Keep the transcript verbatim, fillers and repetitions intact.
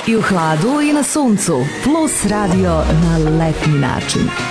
I u hladu i na suncu. Plus radio na letnji način.